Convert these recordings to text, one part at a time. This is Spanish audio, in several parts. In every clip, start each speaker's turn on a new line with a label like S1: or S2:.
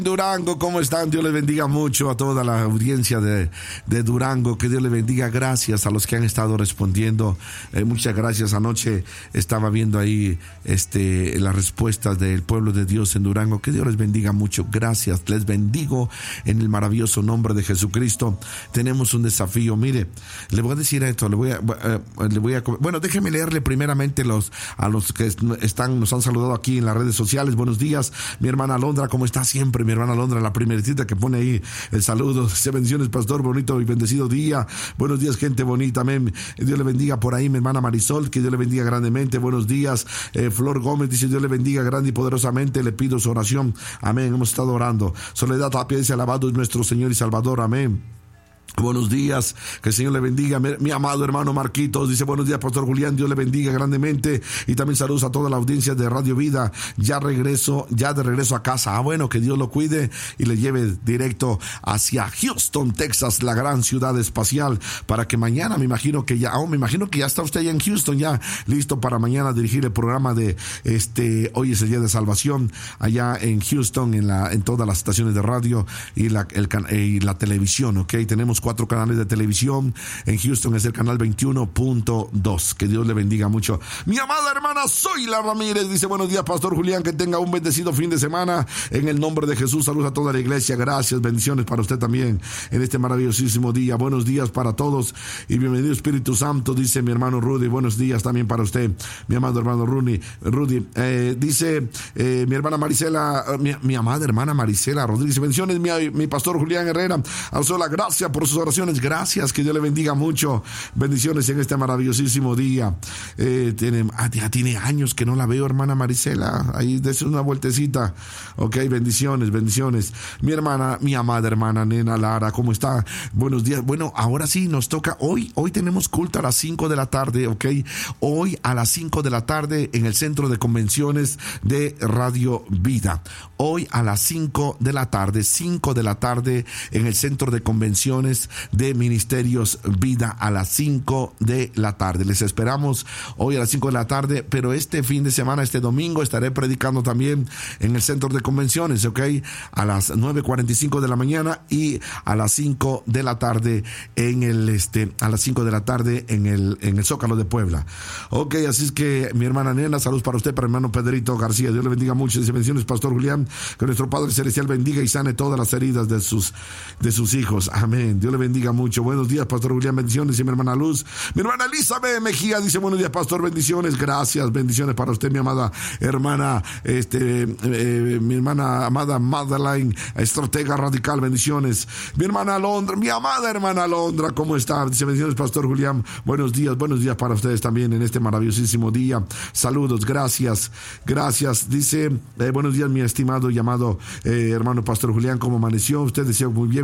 S1: Durango, ¿cómo están? Dios les bendiga mucho a toda la audiencia de Durango, que Dios les bendiga. Gracias a los que han estado respondiendo, muchas gracias. Anoche estaba viendo ahí las respuestas del pueblo de Dios en Durango. Que Dios les bendiga mucho. Gracias, les bendigo en el maravilloso nombre de Jesucristo. Tenemos un desafío. Mire, le voy a decir esto, bueno, déjeme leerle primeramente a los que nos han saludado aquí en las redes sociales. Buenos días, mi hermana Alondra, ¿cómo está siempre? Mi hermana Alondra, la primerita que pone ahí el saludo. Bendiciones, pastor, bonito y bendecido día. Buenos días, gente bonita, amén. Dios le bendiga por ahí, mi hermana Marisol, que Dios le bendiga grandemente. Buenos días. Flor Gómez dice: Dios le bendiga grande y poderosamente, le pido su oración, amén. Hemos estado orando. Soledad Tapia dice: alabado es nuestro Señor y Salvador, amén. Buenos días, que el Señor le bendiga. Mi amado hermano Marquitos dice: buenos días, pastor Julián, Dios le bendiga grandemente. Y también saludos a toda la audiencia de Radio Vida. Ya de regreso a casa. Bueno, que Dios lo cuide y le lleve directo hacia Houston, Texas, la gran ciudad espacial, para que mañana, me imagino que ya está usted allá en Houston, ya listo para mañana dirigir el programa de hoy es el día de salvación, allá en Houston, en todas las estaciones de radio y la televisión, ¿ok? Tenemos 4 canales de televisión. En Houston es el canal 21.2. Que Dios le bendiga mucho. Mi amada hermana Zoila Ramírez dice: buenos días, pastor Julián, que tenga un bendecido fin de semana en el nombre de Jesús. Saludos a toda la iglesia. Gracias, bendiciones para usted también en este maravillosísimo día. Buenos días para todos y bienvenido Espíritu Santo, dice mi hermano Rudy. Buenos días también para usted, mi amado hermano Rudy. Dice mi hermana Marisela, mi amada hermana Marisela Rodríguez: bendiciones, mi pastor Julián Herrera. Alzola, gracias por sus oraciones, gracias, que Dios le bendiga mucho. Bendiciones en este maravillosísimo día. Ya tiene años que no la veo, hermana Marisela. Ahí dése una vueltecita. Ok, bendiciones. Mi amada hermana Nena Lara, ¿cómo está? Buenos días. Bueno, ahora sí nos toca. Hoy tenemos culto a las 5 de la tarde, ok. Hoy a las 5 de la tarde en el Centro de Convenciones de Radio Vida. Hoy a las 5 de la tarde en el Centro de Convenciones de Ministerios Vida, a las 5 de la tarde. Les esperamos hoy a las 5 de la tarde, pero este fin de semana, este domingo, estaré predicando también en el Centro de Convenciones, ok, a las 9:45 de la mañana y a las 5 de la tarde en el Zócalo de Puebla. Ok, así es que mi hermana Nena, saludos para usted, para mi hermano Pedrito García. Dios le bendiga mucho. Dice: bendiciones, pastor Julián, que nuestro Padre Celestial bendiga y sane todas las heridas de sus hijos, amén. Dios le bendiga mucho. Buenos días, pastor Julián, bendiciones. Y mi hermana Luz, mi hermana Elizabeth Mejía dice: buenos días, pastor, bendiciones. Gracias, bendiciones para usted, mi amada hermana, mi hermana amada Madeline, estratega radical, bendiciones. Mi hermana Alondra, mi amada hermana Alondra, ¿cómo está? Dice: bendiciones, pastor Julián, buenos días para ustedes también en este maravillosísimo día. Saludos, gracias. Dice: buenos días, mi estimado y amado hermano pastor Julián, ¿cómo amaneció? Usted decía muy bien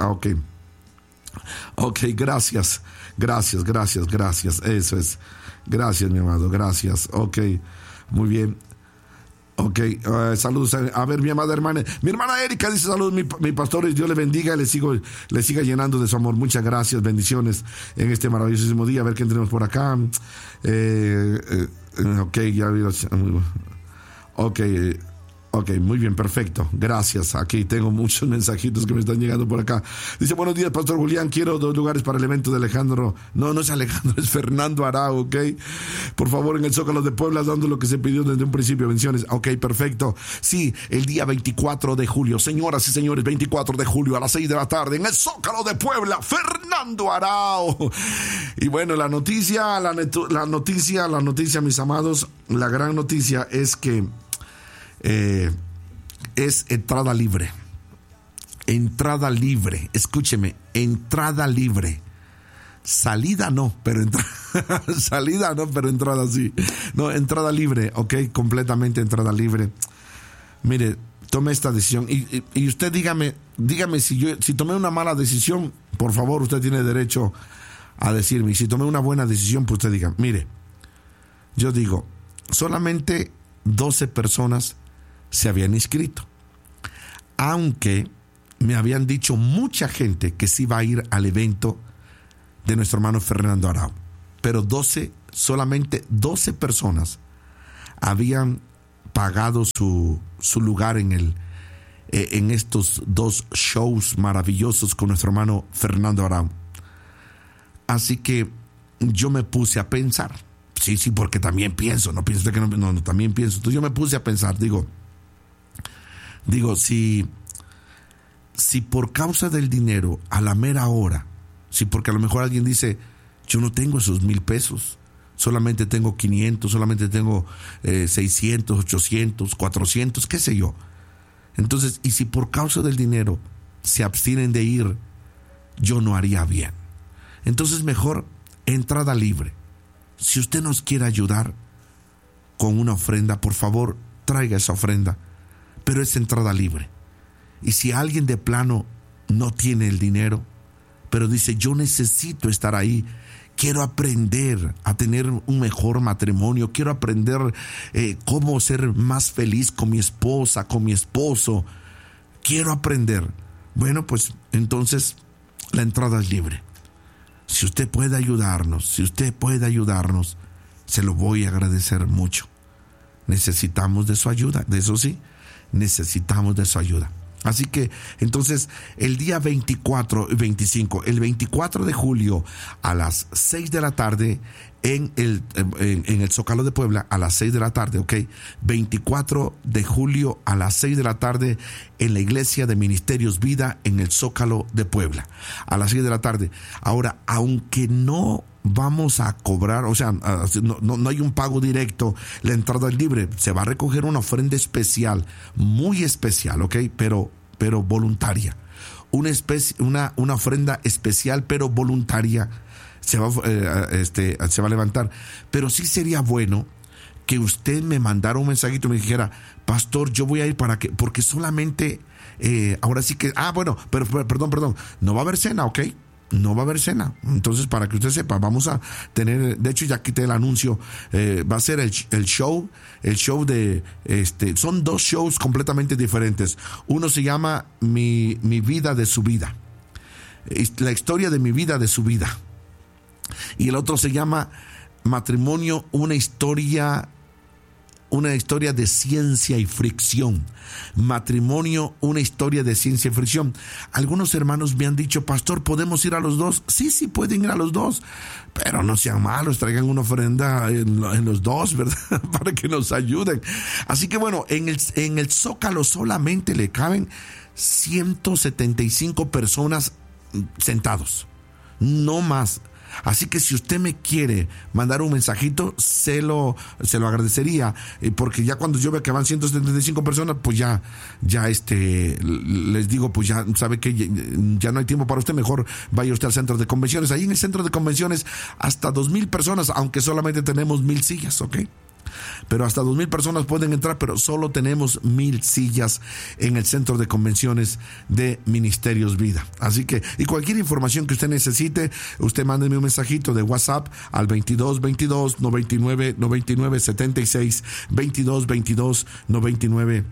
S1: Ok, gracias, eso es, gracias, mi amado, gracias, ok, muy bien. Ok, saludos a ver mi amada hermana. Mi hermana Erika dice: saludos, mi pastor, y Dios le bendiga, le siga llenando de su amor. Muchas gracias, bendiciones en este maravillosísimo día. A ver qué tenemos por acá. Ok, ya vi. Ok, muy bien, perfecto. Gracias. Aquí tengo muchos mensajitos que me están llegando por acá. Dice: buenos días, pastor Julián. Quiero 2 lugares para el evento de Alejandro. No es Alejandro, es Fernando Arau, ok. Por favor, en el Zócalo de Puebla, dando lo que se pidió desde un principio. Bendiciones. Ok, perfecto. Sí, el día 24 de julio. Señoras y señores, 24 de julio a las 6 de la tarde en el Zócalo de Puebla. Fernando Arau. Y bueno, la noticia, mis amados, la gran noticia es que es entrada libre, escúcheme, entrada libre, salida no, pero entrada sí, no, entrada libre, ok, completamente entrada libre. Mire, tome esta decisión y usted dígame si tomé una mala decisión, por favor, usted tiene derecho a decirme. Y si tomé una buena decisión, pues usted diga: mire, yo digo, solamente 12 personas se habían inscrito, aunque me habían dicho mucha gente que sí va a ir al evento de nuestro hermano Fernando Arau, pero solamente 12 personas habían pagado su lugar en en estos 2 shows maravillosos con nuestro hermano Fernando Arau. Así que yo me puse a pensar. Sí, porque también pienso, no pienso que no, también pienso. Entonces yo me puse a pensar, digo, si por causa del dinero, a la mera hora, porque a lo mejor alguien dice, yo no tengo esos 1,000 pesos, solamente tengo 500, solamente tengo 600, 800, 400, qué sé yo. Entonces, y si por causa del dinero se abstienen de ir, yo no haría bien. Entonces mejor entrada libre. Si usted nos quiere ayudar con una ofrenda, por favor, traiga esa ofrenda, pero es entrada libre. Y si alguien de plano no tiene el dinero, pero dice, yo necesito estar ahí, quiero aprender a tener un mejor matrimonio, quiero aprender cómo ser más feliz con mi esposa, con mi esposo, quiero aprender. Bueno, pues entonces la entrada es libre. Si usted puede ayudarnos, se lo voy a agradecer mucho. Necesitamos de su ayuda, de eso sí, necesitamos de su ayuda. Así que entonces el día 24 y 25, el 24 de julio a las 6 de la tarde en el Zócalo de Puebla, a las 6 de la tarde, ¿ok? 24 de julio a las 6 de la tarde en la Iglesia de Ministerios Vida en el Zócalo de Puebla, a las 6 de la tarde. Ahora, aunque no vamos a cobrar, o sea, no hay un pago directo, la entrada es libre, se va a recoger una ofrenda especial, muy especial, ¿ok? Pero voluntaria. Una ofrenda especial, pero voluntaria, se va a levantar. Pero sí sería bueno que usted me mandara un mensajito y me dijera, pastor, yo voy a ir porque solamente, ahora sí que, pero perdón, no va a haber cena, ¿ok? No va a haber cena. Entonces, para que usted sepa, vamos a tener, de hecho ya quité el anuncio, va a ser el show de, son 2 shows completamente diferentes. Uno se llama Mi vida de su vida, la historia de mi vida de su vida, y el otro se llama Matrimonio, una historia de ciencia y fricción. Matrimonio, una historia de ciencia y fricción. Algunos hermanos me han dicho, pastor, ¿podemos ir a los 2? Sí, pueden ir a los 2, pero no sean malos, traigan una ofrenda en los 2, ¿verdad? Para que nos ayuden. Así que bueno, en el Zócalo solamente le caben 175 personas sentados, no más. Así que si usted me quiere mandar un mensajito, se lo agradecería, porque ya cuando yo veo que van 175 personas, pues ya les digo, pues ya sabe que ya no hay tiempo para usted, mejor vaya usted al centro de convenciones. Ahí en el centro de convenciones hasta 2,000 personas, aunque solamente tenemos 1,000 sillas, ¿ok? Pero hasta 2,000 personas pueden entrar, pero solo tenemos 1,000 sillas en el centro de convenciones de Ministerios Vida. Así que, y cualquier información que usted necesite, usted mándeme un mensajito de WhatsApp al 2222 99 99 76, 2222 99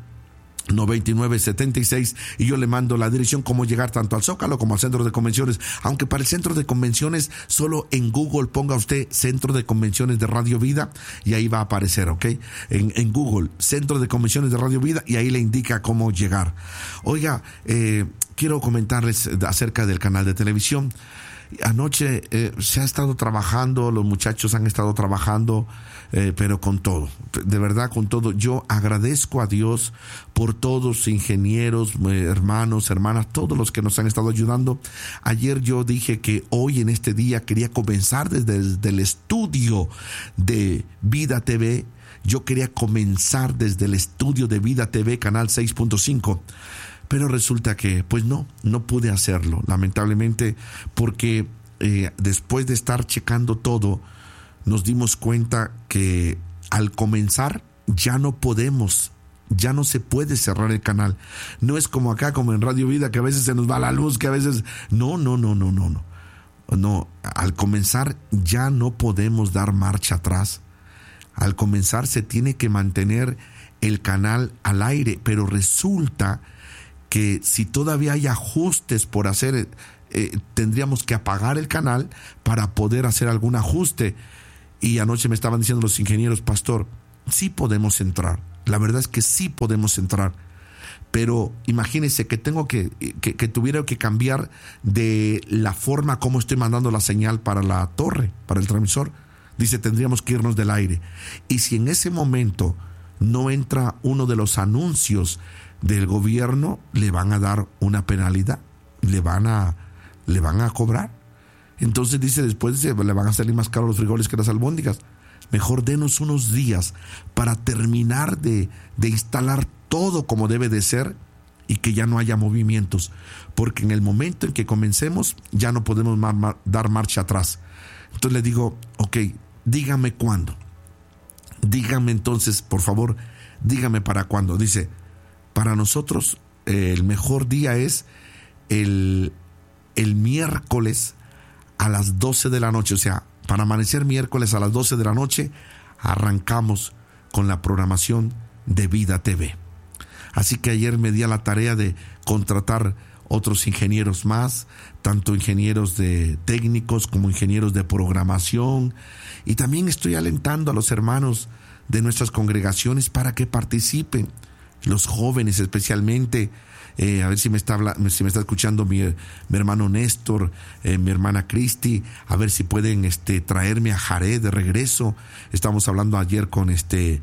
S1: 76, y yo le mando la dirección cómo llegar tanto al Zócalo como al centro de convenciones. Aunque para el centro de convenciones, solo en Google ponga usted Centro de Convenciones de Radio Vida y ahí va a aparecer, ¿ok? En Google, Centro de Convenciones de Radio Vida, y ahí le indica cómo llegar. Oiga, quiero comentarles acerca del canal de televisión. Anoche se ha estado trabajando, los muchachos han estado trabajando, pero con todo, de verdad con todo. Yo agradezco a Dios por todos, ingenieros, hermanos, hermanas, todos los que nos han estado ayudando. Ayer yo dije que hoy en este día quería comenzar desde el estudio de Vida TV. Yo quería comenzar desde el estudio de Vida TV, canal 6.5. Pero resulta que, pues no pude hacerlo, lamentablemente, porque después de estar checando todo, nos dimos cuenta que al comenzar ya no se puede cerrar el canal. No es como acá, como en Radio Vida, que a veces se nos va la luz, que a veces... No, al comenzar ya no podemos dar marcha atrás. Al comenzar se tiene que mantener el canal al aire, pero resulta que si todavía hay ajustes por hacer, tendríamos que apagar el canal para poder hacer algún ajuste. Y anoche me estaban diciendo los ingenieros, pastor, sí podemos entrar. La verdad es que sí podemos entrar, Pero imagínense que tengo que tuviera que cambiar de la forma como estoy mandando la señal para la torre, para el transmisor. Dice, tendríamos que irnos del aire. Y si en ese momento no entra uno de los anuncios del gobierno, le van a dar una penalidad, le van a cobrar. Entonces dice, después le van a salir más caros los frijoles que las albóndigas. Mejor denos unos días para terminar de instalar todo como debe de ser y que ya no haya movimientos, porque en el momento en que comencemos ya no podemos dar marcha atrás. Entonces le digo, ok, dígame cuándo. Dígame entonces, por favor, dígame para cuándo. Dice, para nosotros el mejor día es el miércoles a las 12 de la noche, o sea, para amanecer miércoles a las 12 de la noche, arrancamos con la programación de Vida TV. Así que ayer me di a la tarea de contratar otros ingenieros más, tanto ingenieros de técnicos como ingenieros de programación, y también estoy alentando a los hermanos de nuestras congregaciones para que participen, los jóvenes especialmente. A ver si me está escuchando mi hermano Néstor, mi hermana Cristi, a ver si pueden traerme a Jared de regreso. Estamos hablando ayer con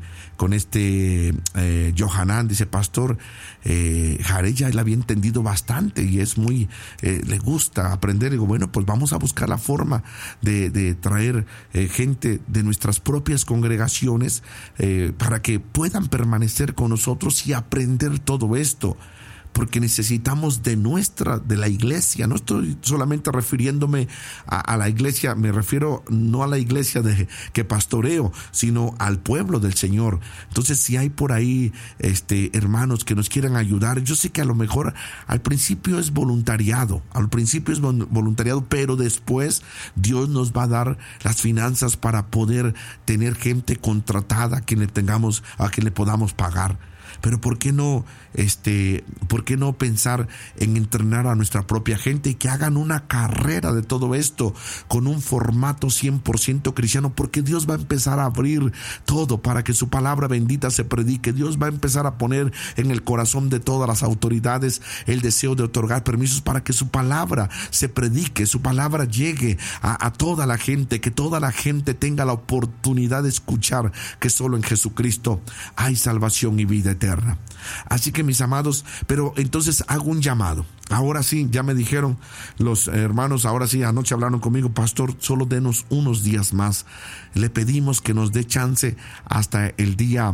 S1: Johanan, dice, pastor, Jared ya él había entendido bastante y es muy, le gusta aprender. Digo, bueno, pues vamos a buscar la forma de traer gente de nuestras propias congregaciones para que puedan permanecer con nosotros y aprender todo esto. Porque necesitamos de la iglesia. No estoy solamente refiriéndome a la iglesia, me refiero no a la iglesia que pastoreo, sino al pueblo del Señor. Entonces, si hay por ahí hermanos que nos quieran ayudar, yo sé que a lo mejor al principio es voluntariado, pero después Dios nos va a dar las finanzas para poder tener gente contratada a quien le podamos pagar. Pero ¿por qué no pensar en entrenar a nuestra propia gente y que hagan una carrera de todo esto con un formato 100% cristiano? Porque Dios va a empezar a abrir todo para que su palabra bendita se predique. Dios va a empezar a poner en el corazón de todas las autoridades el deseo de otorgar permisos para que su palabra se predique, su palabra llegue a toda la gente, que toda la gente tenga la oportunidad de escuchar que solo en Jesucristo hay salvación y vida eterna. Así que, mis amados, pero entonces hago un llamado. Ahora sí, ya me dijeron los hermanos, ahora sí, anoche hablaron conmigo, pastor, solo denos unos días más. Le pedimos que nos dé chance hasta el día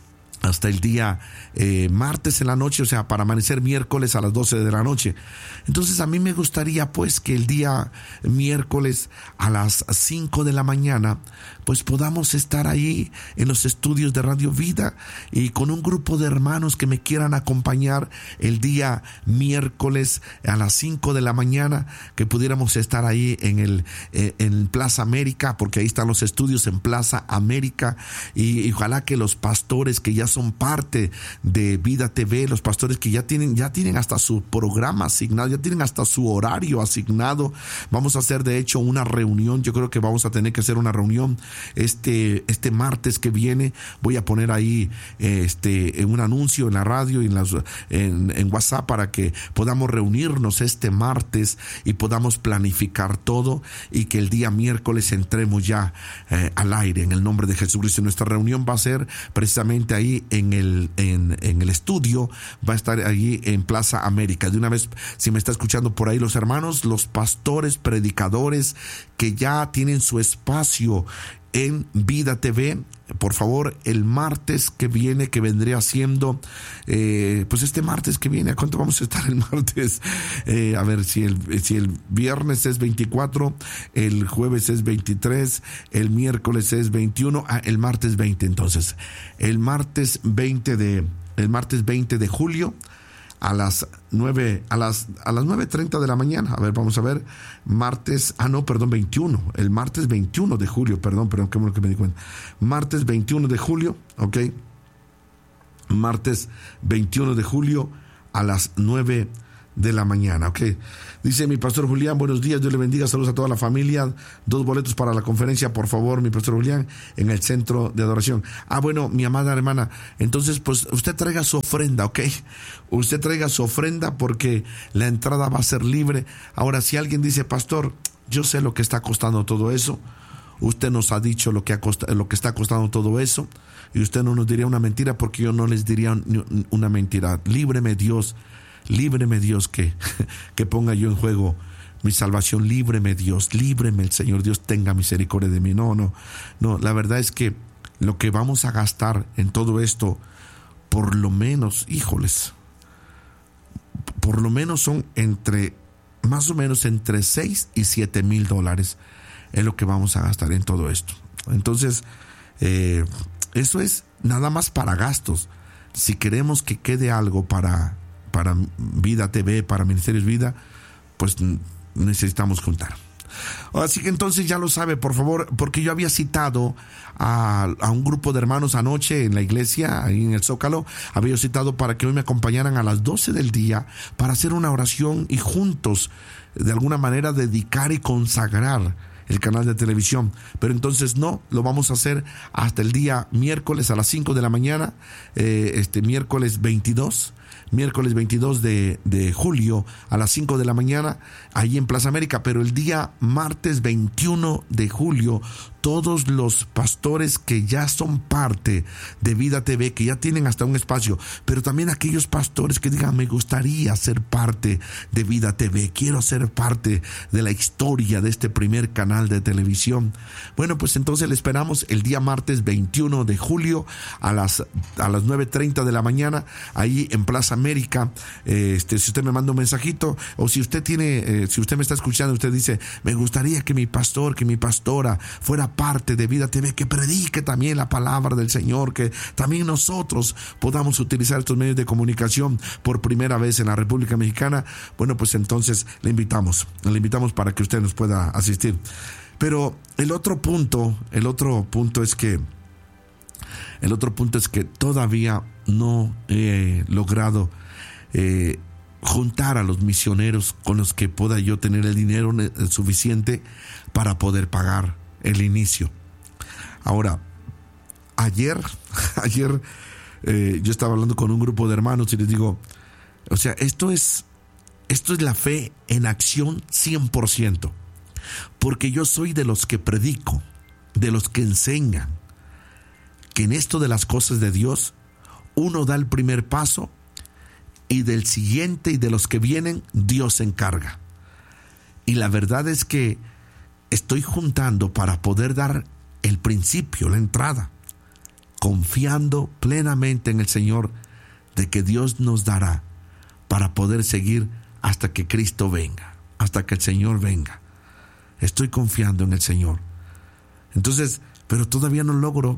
S1: martes en la noche, o sea, para amanecer miércoles a las 12 de la noche. Entonces a mí me gustaría pues que el día miércoles a las 5 de la mañana pues podamos estar ahí en los estudios de Radio Vida y con un grupo de hermanos que me quieran acompañar el día miércoles a las 5 de la mañana, que pudiéramos estar ahí en Plaza América, porque ahí están los estudios en Plaza América, y ojalá que los pastores que ya son parte de Vida TV, los pastores que ya tienen hasta su programa asignado, ya tienen hasta su horario asignado. Vamos a hacer de hecho una reunión. Yo creo que vamos a tener que hacer una reunión este martes que viene. Voy a poner ahí un anuncio en la radio y en WhatsApp para que podamos reunirnos este martes y podamos planificar todo, y que el día miércoles entremos ya al aire en el nombre de Jesucristo. Nuestra reunión va a ser precisamente ahí en el estudio, va a estar allí en Plaza América. De una vez, si me está escuchando por ahí los hermanos, los pastores, predicadores que ya tienen su espacio en Vida TV, por favor, el martes que viene, que vendría siendo pues este martes que viene, ¿a cuánto vamos a estar el martes? A ver, si el viernes es 24, el jueves es 23, el miércoles es 21, el martes 20. Entonces, el martes 20 de julio a las 9:30 de la mañana. A ver, vamos a ver. 21. El martes 21 de julio, perdón, qué bueno que me di cuenta. Martes 21 de julio, ok. Martes 21 de julio a las 9 de la mañana, ¿ok? Dice mi pastor Julián, buenos días, Dios le bendiga, saludos a toda la familia, 2 boletos para la conferencia, por favor, mi pastor Julián, en el centro de adoración. Bueno, mi amada hermana, entonces pues usted traiga su ofrenda, ¿ok? Usted traiga su ofrenda porque la entrada va a ser libre. Ahora, si alguien dice, pastor, yo sé lo que está costando todo eso, usted nos ha dicho lo que está costando todo eso, y usted no nos diría una mentira, porque yo no les diría una mentira. Líbreme Dios que ponga yo en juego mi salvación. Líbreme Dios, líbreme el Señor Dios, tenga misericordia de mí. No, la verdad es que lo que vamos a gastar en todo esto, por lo menos, por lo menos son más o menos entre 6 y 7 mil dólares es lo que vamos a gastar en todo esto. Entonces, eso es nada más para gastos. Si queremos que quede algo para Vida TV, para Ministerios Vida, pues necesitamos juntar. Así que entonces ya lo sabe, por favor, porque yo había citado a un grupo de hermanos anoche en la iglesia, ahí en el Zócalo, había citado para que hoy me acompañaran a las 12 del día para hacer una oración y juntos, de alguna manera, dedicar y consagrar el canal de televisión. Pero entonces no, lo vamos a hacer hasta el día miércoles a las 5 de la mañana, miércoles 22 de julio a las 5 de la mañana, ahí en Plaza América. Pero el día martes 21 de julio, todos los pastores que ya son parte de Vida TV, que ya tienen hasta un espacio, pero también aquellos pastores que digan, me gustaría ser parte de Vida TV, quiero ser parte de la historia de este primer canal de televisión. Bueno, pues entonces le esperamos el día martes 21 de julio a las 9:30 de la mañana, ahí en Plaza América. Si usted me manda un mensajito, o si usted si usted me está escuchando, usted dice, me gustaría que mi pastor, que mi pastora fuera parte de Vida TV, que predique también la palabra del Señor, que también nosotros podamos utilizar estos medios de comunicación por primera vez en la República Mexicana. Bueno, pues entonces le invitamos para que usted nos pueda asistir. Pero el otro punto es que todavía no he logrado juntar a los misioneros con los que pueda yo tener el dinero suficiente para poder pagar el inicio. Ahora, ayer yo estaba hablando con un grupo de hermanos y les digo, o sea, esto es la fe en acción 100%, porque yo soy de los que predico, de los que enseñan que en esto de las cosas de Dios, uno da el primer paso y del siguiente y de los que vienen, Dios se encarga. Y la verdad es que estoy juntando para poder dar el principio, la entrada, confiando plenamente en el Señor de que Dios nos dará para poder seguir hasta que Cristo venga, hasta que el Señor venga. Estoy confiando en el Señor. Entonces, pero todavía no logro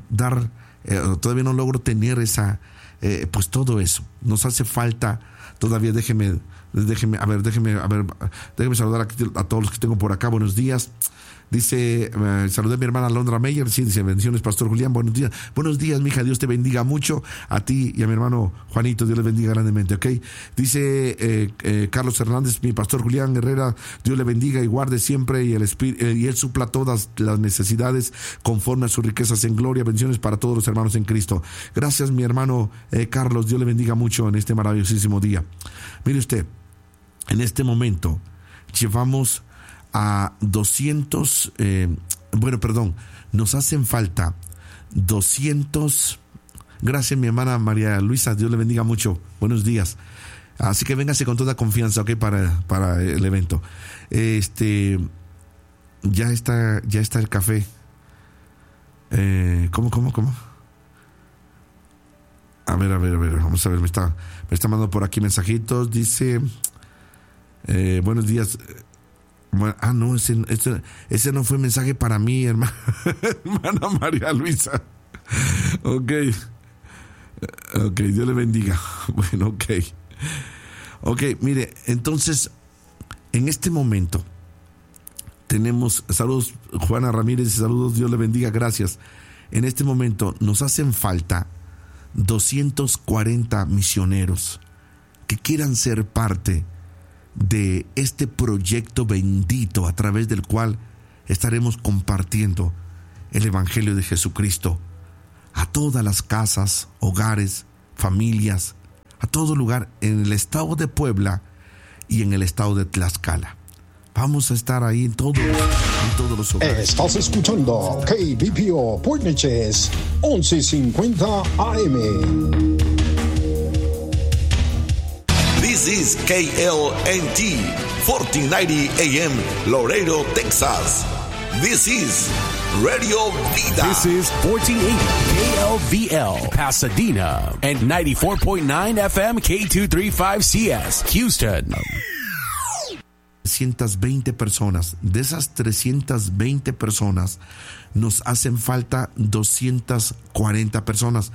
S1: tener esa, pues todo eso. Nos hace falta todavía. Déjeme saludar a todos los que tengo por acá. Buenos días. Dice, saludé a mi hermana Londra Meyer. Sí, dice, bendiciones, pastor Julián, buenos días. Buenos días, mija, Dios te bendiga mucho. A ti y a mi hermano Juanito, Dios les bendiga grandemente, ¿ok? Dice Carlos Hernández, mi pastor Julián Herrera, Dios le bendiga y guarde siempre, y Él supla todas las necesidades conforme a sus riquezas en gloria. Bendiciones para todos los hermanos en Cristo. Gracias, mi hermano Carlos, Dios le bendiga mucho en este maravillosísimo día. Mire usted, en este momento llevamos a 200, nos hacen falta 200. Gracias, mi hermana María Luisa, Dios le bendiga mucho, buenos días. Así que véngase con toda confianza, ¿ok? Para el evento. Ya está el café. ¿Cómo? A ver, vamos a ver, me está mandando por aquí mensajitos, dice, buenos días. No, ese no fue mensaje para mí, hermana María Luisa. Ok, Dios le bendiga. Bueno, ok, mire, entonces, en este momento tenemos, saludos Juana Ramírez, saludos, Dios le bendiga, gracias. En este momento nos hacen falta 240 misioneros que quieran ser parte de este proyecto bendito a través del cual estaremos compartiendo el Evangelio de Jesucristo a todas las casas, hogares, familias, a todo lugar en el estado de Puebla y en el estado de Tlaxcala. Vamos a estar ahí en todos los hogares.
S2: Estás escuchando KBPO Point Neches 1150 AM.
S3: This is KLNT 1490 AM Laredo, Texas. This is Radio Vida.
S4: This is 1480 KLVL Pasadena and 94.9 FM K235CS Houston.
S1: 320 personas. De esas 320 personas nos hacen falta 240 personas.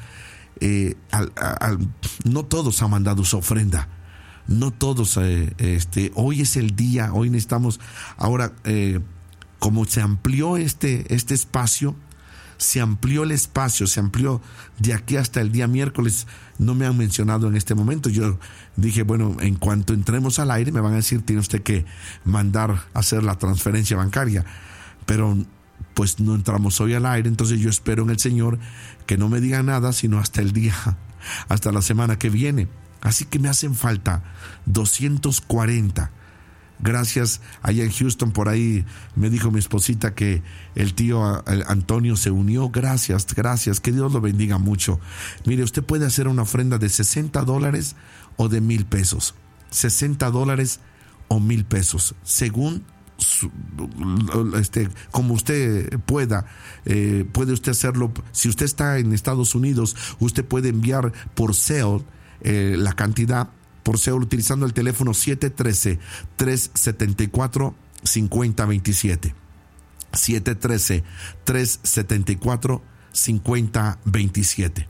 S1: No todos han mandado su ofrenda. No todos. Hoy es el día. Hoy necesitamos. Ahora, como se amplió este espacio, se amplió el espacio, se amplió de aquí hasta el día miércoles. No me han mencionado en este momento. Yo dije, bueno, en cuanto entremos al aire me van a decir, tiene usted que mandar hacer la transferencia bancaria, pero pues no entramos hoy al aire. Entonces yo espero en el Señor que no me diga nada sino hasta el día, hasta la semana que viene. Así que me hacen falta 240. Gracias, allá en Houston, por ahí me dijo mi esposita que el tío Antonio se unió. Gracias, que Dios lo bendiga mucho. Mire, usted puede hacer una ofrenda de $60 o de $1,000. $60 o $1,000, según como usted pueda. Puede usted hacerlo. Si usted está en Estados Unidos, usted puede enviar por Zelle la cantidad por Zelle utilizando el teléfono 713-374-5027. 713-374-5027.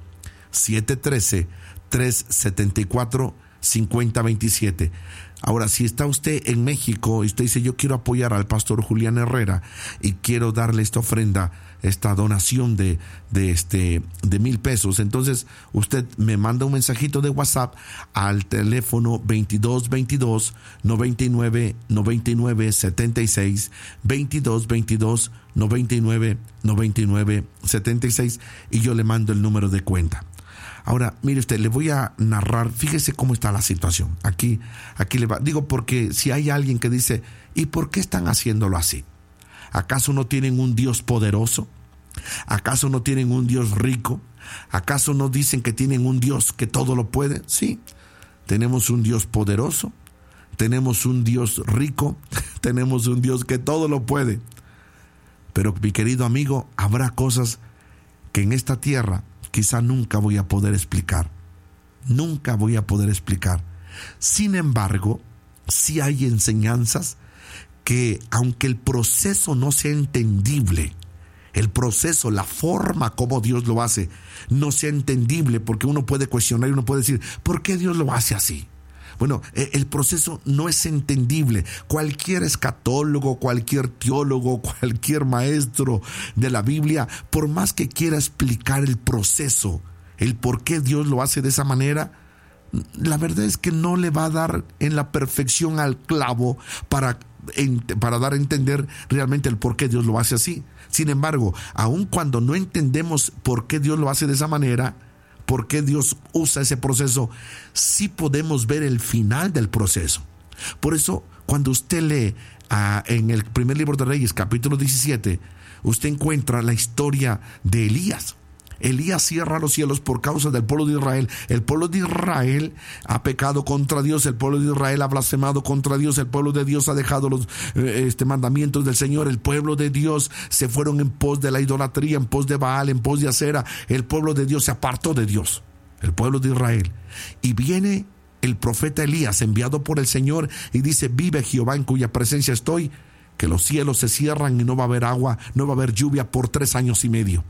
S1: 713-374-5027. Ahora, si está usted en México y usted dice, yo quiero apoyar al pastor Julián Herrera y quiero darle esta ofrenda, esta donación de $1,000, entonces usted me manda un mensajito de WhatsApp al teléfono 2222-99-99-76, 2222-99-99-76, y yo le mando el número de cuenta. Ahora, mire usted, le voy a narrar, fíjese cómo está la situación. Aquí le va, digo, porque si hay alguien que dice, ¿y por qué están haciéndolo así? ¿Acaso no tienen un Dios poderoso? ¿Acaso no tienen un Dios rico? ¿Acaso no dicen que tienen un Dios que todo lo puede? Sí, tenemos un Dios poderoso, tenemos un Dios rico, tenemos un Dios que todo lo puede. Pero, mi querido amigo, habrá cosas que en esta tierra quizá nunca voy a poder explicar. Nunca voy a poder explicar. Sin embargo, sí hay enseñanzas que, aunque el proceso no sea entendible, el proceso, la forma como Dios lo hace, no sea entendible, porque uno puede cuestionar y uno puede decir, ¿por qué Dios lo hace así? Bueno, el proceso no es entendible. Cualquier escatólogo, cualquier teólogo, cualquier maestro de la Biblia, por más que quiera explicar el proceso, el por qué Dios lo hace de esa manera, la verdad es que no le va a dar en la perfección al clavo para dar a entender realmente el por qué Dios lo hace así. Sin embargo, aun cuando no entendemos por qué Dios lo hace de esa manera, por qué Dios usa ese proceso, sí podemos ver el final del proceso. Por eso, cuando usted lee en el primer libro de Reyes, capítulo 17, usted encuentra la historia de Elías. Elías cierra los cielos por causa del pueblo de Israel. El pueblo de Israel ha pecado contra Dios, el pueblo de Israel ha blasfemado contra Dios, el pueblo de Dios ha dejado los mandamientos del Señor, el pueblo de Dios se fueron en pos de la idolatría, en pos de Baal, en pos de Acera. El pueblo de Dios se apartó de Dios, el pueblo de Israel. Y viene el profeta Elías, enviado por el Señor, y dice, vive Jehová en cuya presencia estoy, que los cielos se cierran y no va a haber agua, no va a haber lluvia por 3 años y medio.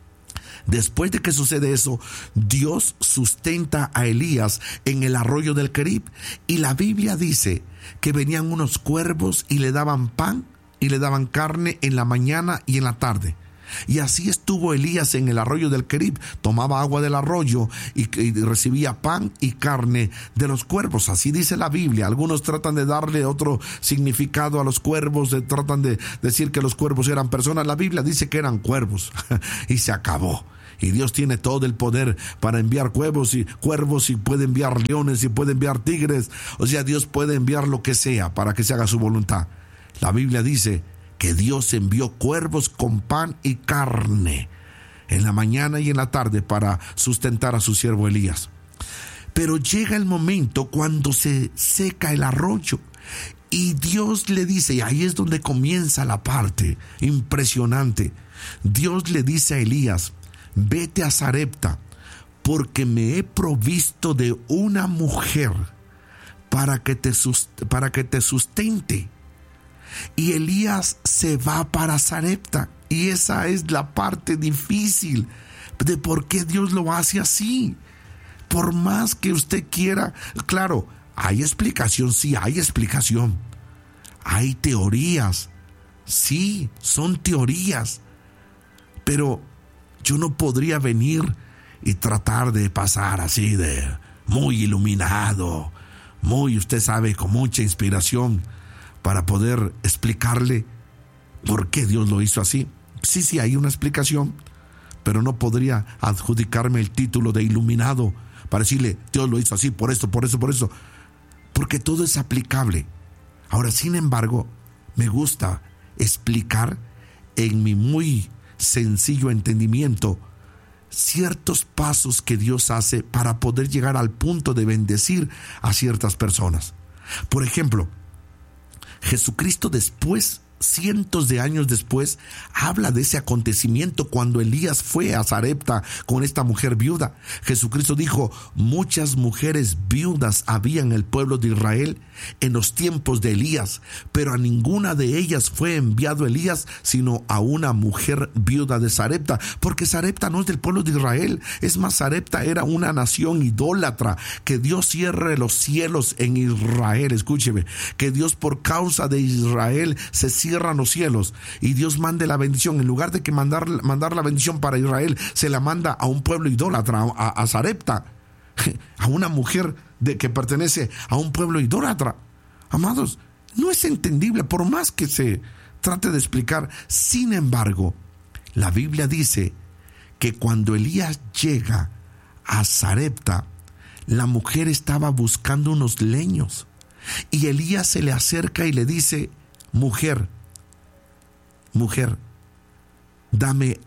S1: Después de que sucede eso, Dios sustenta a Elías en el arroyo del Querib, y la Biblia dice que venían unos cuervos y le daban pan y le daban carne en la mañana y en la tarde. Y así estuvo Elías en el arroyo del Querib. Tomaba agua del arroyo y recibía pan y carne de los cuervos. Así dice la Biblia. Algunos tratan de darle otro significado a los cuervos, tratan de decir que los cuervos eran personas. La Biblia dice que eran cuervos y se acabó. Y Dios tiene todo el poder para enviar cuervos y puede enviar leones y puede enviar tigres. O sea, Dios puede enviar lo que sea para que se haga su voluntad. La Biblia dice que Dios envió cuervos con pan y carne en la mañana y en la tarde para sustentar a su siervo Elías. Pero llega el momento cuando se seca el arroyo y Dios le dice, y ahí es donde comienza la parte impresionante. Dios le dice a Elías: vete a Sarepta, porque me he provisto de una mujer para que te sustente. Y Elías se va para Sarepta, y esa es la parte difícil de por qué Dios lo hace así. Por más que usted quiera, claro, hay explicación, sí, hay explicación. Hay teorías, sí, son teorías, pero yo no podría venir y tratar de pasar así de muy iluminado, usted sabe, con mucha inspiración, para poder explicarle por qué Dios lo hizo así. Sí, hay una explicación, pero no podría adjudicarme el título de iluminado para decirle, Dios lo hizo así, por esto, porque todo es aplicable. Ahora, sin embargo, me gusta explicar en mi muy sencillo entendimiento ciertos pasos que Dios hace para poder llegar al punto de bendecir a ciertas personas. Por ejemplo, Jesucristo después, cientos de años después, habla de ese acontecimiento cuando Elías fue a Sarepta con esta mujer viuda. Jesucristo dijo: muchas mujeres viudas había en el pueblo de Israel en los tiempos de Elías, pero a ninguna de ellas fue enviado Elías, sino a una mujer viuda de Sarepta, porque Sarepta no es del pueblo de Israel. Es más, Sarepta era una nación idólatra. Que Dios cierre los cielos en Israel. Escúcheme, que Dios, por causa de Israel, se cierran los cielos y Dios mande la bendición. En lugar de que mandar la bendición para Israel, se la manda a un pueblo idólatra, a Sarepta, a una mujer que pertenece a un pueblo idólatra. Amados, no es entendible por más que se trate de explicar. Sin embargo, la Biblia dice que cuando Elías llega a Sarepta, la mujer estaba buscando unos leños y Elías se le acerca y le dice: mujer, tráeme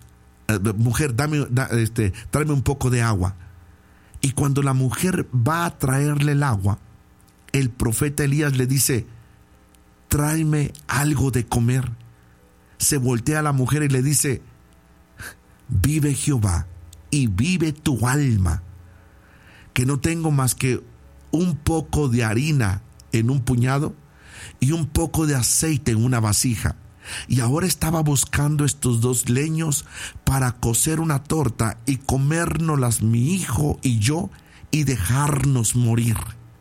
S1: un poco de agua. Y cuando la mujer va a traerle el agua, el profeta Elías le dice: tráeme algo de comer. Se voltea a la mujer y le dice: vive Jehová y vive tu alma, que no tengo más que un poco de harina en un puñado y un poco de aceite en una vasija. Y ahora estaba buscando estos dos leños para cocer una torta y comérnoslas mi hijo y yo y dejarnos morir.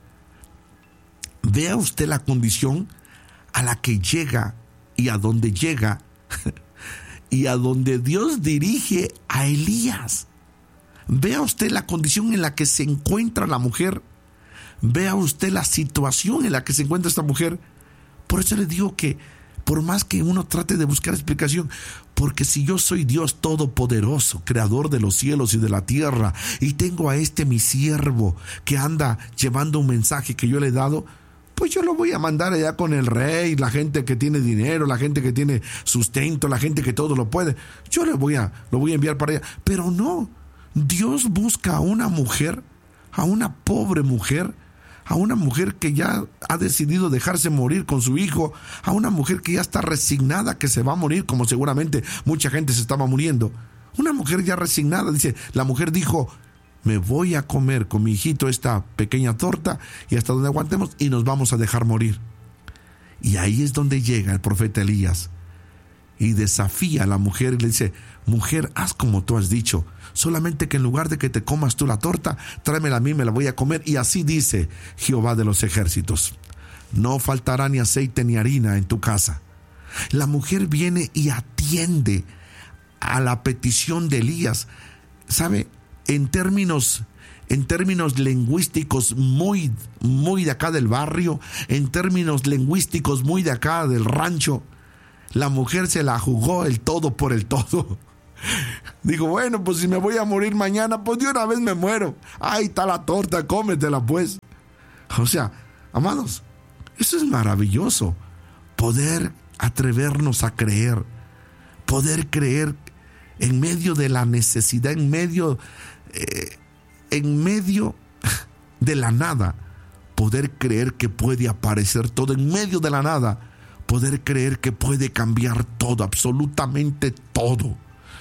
S1: Vea usted la condición a la que llega y a donde llega y a donde Dios dirige a Elías. Vea usted la condición en la que se encuentra la mujer. Vea usted la situación en la que se encuentra esta mujer. Por eso le digo que por más que uno trate de buscar explicación, porque si yo soy Dios todopoderoso, creador de los cielos y de la tierra, y tengo a mi siervo que anda llevando un mensaje que yo le he dado, pues yo lo voy a mandar allá con el rey, la gente que tiene dinero, la gente que tiene sustento, la gente que todo lo puede. Yo lo voy a enviar para allá. Pero no, Dios busca a una mujer, a una pobre mujer, a una mujer que ya ha decidido dejarse morir con su hijo, a una mujer que ya está resignada que se va a morir, como seguramente mucha gente se estaba muriendo. Una mujer ya resignada, dice, la mujer dijo: me voy a comer con mi hijito esta pequeña torta y hasta donde aguantemos y nos vamos a dejar morir. Y ahí es donde llega el profeta Elías y desafía a la mujer y le dice: mujer, haz como tú has dicho, solamente que en lugar de que te comas tú la torta, tráemela a mí, me la voy a comer. Y así dice Jehová de los ejércitos: no faltará ni aceite ni harina en tu casa. La mujer viene y atiende a la petición de Elías. ¿Sabe? En términos lingüísticos muy de acá del barrio, en términos lingüísticos muy de acá del rancho, la mujer se la jugó el todo por el todo. Digo, bueno, pues si me voy a morir mañana, pues de una vez me muero. Ahí está la torta, cómetela pues. O sea, amados, eso es maravilloso. Poder atrevernos a creer. Poder creer en medio de la necesidad, en medio de la nada. Poder creer que puede aparecer todo en medio de la nada. Poder creer que puede cambiar todo, absolutamente todo.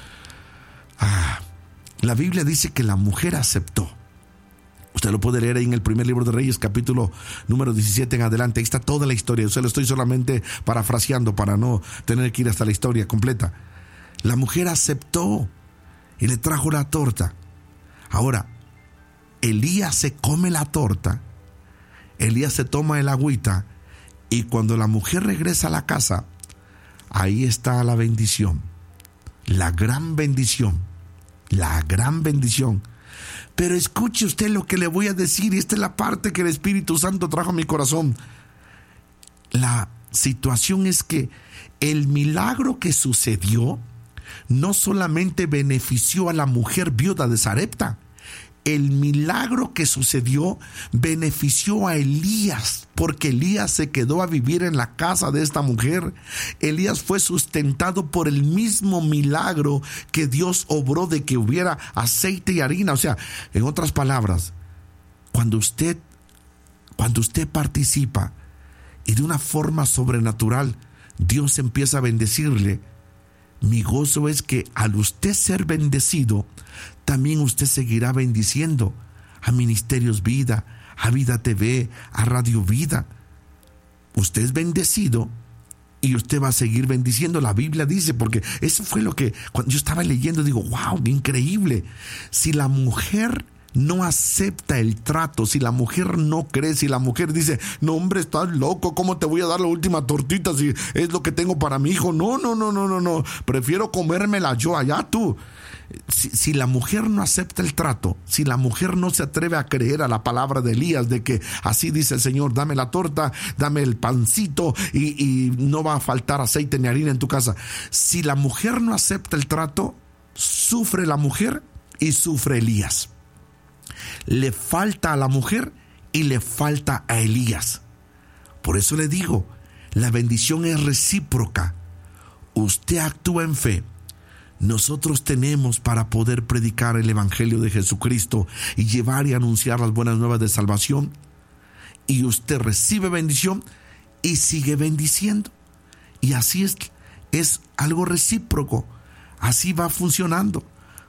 S1: La Biblia dice que la mujer aceptó. Usted lo puede leer ahí en el primer libro de Reyes, capítulo número 17 en adelante. Ahí está toda la historia. Yo se lo estoy solamente parafraseando para no tener que ir hasta la historia completa. La mujer aceptó y le trajo la torta. Ahora, Elías se come la torta, Elías se toma el agüita, y cuando la mujer regresa a la casa, ahí está la bendición, la gran bendición, la gran bendición. Pero escuche usted lo que le voy a decir, y esta es la parte que el Espíritu Santo trajo a mi corazón. La situación es que el milagro que sucedió no solamente benefició a la mujer viuda de Sarepta, el milagro que sucedió benefició a Elías, porque Elías se quedó a vivir en la casa de esta mujer. Elías fue sustentado por el mismo milagro que Dios obró de que hubiera aceite y harina. O sea, en otras palabras, cuando usted participa y de una forma sobrenatural Dios empieza a bendecirle, mi gozo es que al usted ser bendecido, también usted seguirá bendiciendo a Ministerios Vida, a Vida TV, a Radio Vida. Usted es bendecido y usted va a seguir bendiciendo. La Biblia dice, porque eso fue lo que cuando yo estaba leyendo, digo, wow, increíble. Si la mujer no acepta el trato, si la mujer no cree, si la mujer dice, no hombre, estás loco, ¿cómo te voy a dar la última tortita si es lo que tengo para mi hijo? No, prefiero comérmela yo, allá tú. Si la mujer no acepta el trato, si la mujer no se atreve a creer a la palabra de Elías, de que así dice el Señor, dame la torta, dame el pancito y no va a faltar aceite ni harina en tu casa. Si la mujer no acepta el trato, sufre la mujer y sufre Elías. Le falta a la mujer y le falta a Elías. Por eso le digo, la bendición es recíproca. Usted actúa en fe. Nosotros tenemos para poder predicar el Evangelio de Jesucristo y llevar y anunciar las buenas nuevas de salvación. Y usted recibe bendición y sigue bendiciendo. Y así es algo recíproco. Así va funcionando.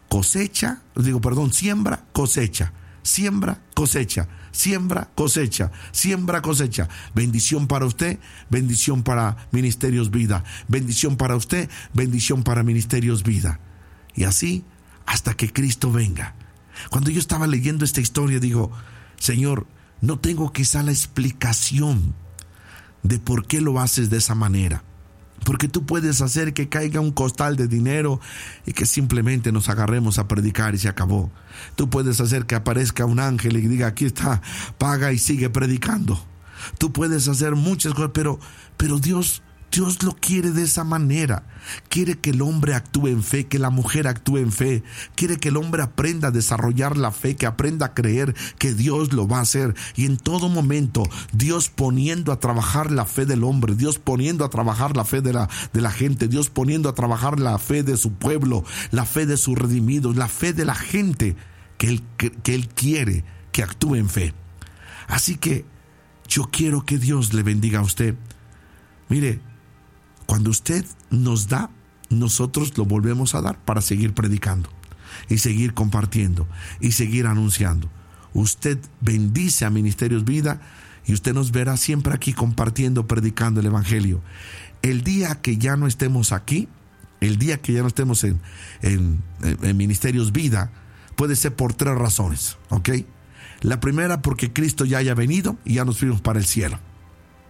S1: Siembra, cosecha. Siembra, cosecha. Siembra, cosecha. Siembra, cosecha. Bendición para usted, bendición para Ministerios Vida. Bendición para usted, bendición para Ministerios Vida. Y así hasta que Cristo venga. Cuando yo estaba leyendo esta historia, digo, Señor, no tengo quizá la explicación de por qué lo haces de esa manera. Porque tú puedes hacer que caiga un costal de dinero y que simplemente nos agarremos a predicar y se acabó. Tú puedes hacer que aparezca un ángel y diga, aquí está, paga y sigue predicando. Tú puedes hacer muchas cosas, pero Dios lo quiere de esa manera. Quiere que el hombre actúe en fe, que la mujer actúe en fe. Quiere que el hombre aprenda a desarrollar la fe, que aprenda a creer que Dios lo va a hacer. Y en todo momento, Dios poniendo a trabajar la fe del hombre, Dios poniendo a trabajar la fe de la gente, Dios poniendo a trabajar la fe de su pueblo, la fe de sus redimidos, la fe de la gente que Él quiere que actúe en fe. Así que yo quiero que Dios le bendiga a usted. Mire, cuando usted nos da, nosotros lo volvemos a dar para seguir predicando y seguir compartiendo y seguir anunciando. Usted bendice a Ministerios Vida y usted nos verá siempre aquí compartiendo, predicando el Evangelio. El día que ya no estemos aquí, el día que ya no estemos en Ministerios Vida, puede ser por 3 razones, ¿ok? La primera, porque Cristo ya haya venido y ya nos fuimos para el cielo.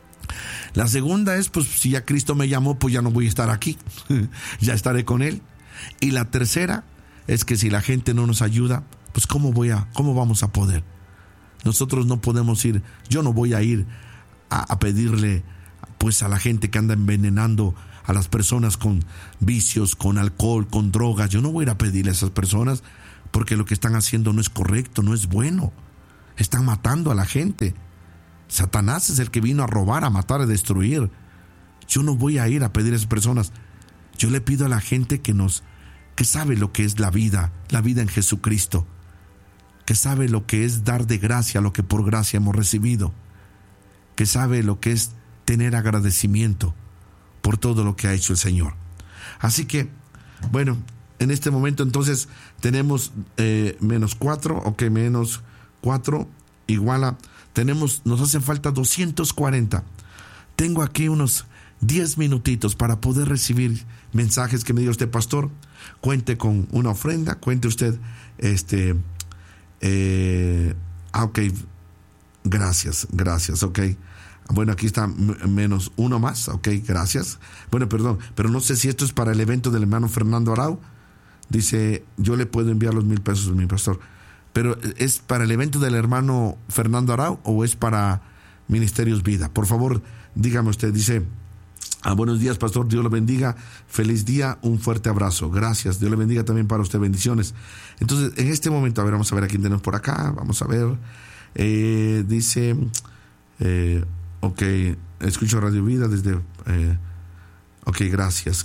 S1: La segunda es, pues si ya Cristo me llamó, pues ya no voy a estar aquí, ya estaré con Él. Y la tercera es que si la gente no nos ayuda, pues ¿cómo vamos a poder? Nosotros no podemos ir, yo no voy a ir a pedirle pues a la gente que anda envenenando a las personas con vicios, con alcohol, con drogas. Yo no voy a ir a pedirle a esas personas, porque lo que están haciendo no es correcto, no es bueno. Están matando a la gente. Satanás es el que vino a robar, a matar, a destruir. Yo no voy a ir a pedir a esas personas. Yo le pido a la gente que sabe lo que es la vida en Jesucristo, que sabe lo que es dar de gracia lo que por gracia hemos recibido, que sabe lo que es tener agradecimiento por todo lo que ha hecho el Señor. Así que, bueno, en este momento entonces tenemos menos 4, ok, menos 4 igual a, nos hacen falta 240. Tengo aquí unos 10 minutitos para poder recibir mensajes que me diga usted, pastor, cuente con una ofrenda, cuente usted, ok, gracias, ok. Bueno, aquí está menos 1 más, ok, gracias. Bueno, perdón, pero no sé si esto es para el evento del hermano Fernando Arau. Dice, yo le puedo enviar los 1,000 pesos, mi pastor. Pero ¿es para el evento del hermano Fernando Arau o es para Ministerios Vida? Por favor, dígame usted. Dice, buenos días, pastor, Dios lo bendiga, feliz día, un fuerte abrazo, gracias, Dios le bendiga también para usted, bendiciones. Entonces, en este momento, vamos a ver a quién tenemos por acá, vamos a ver, dice, ok, escucho Radio Vida desde, ok, gracias,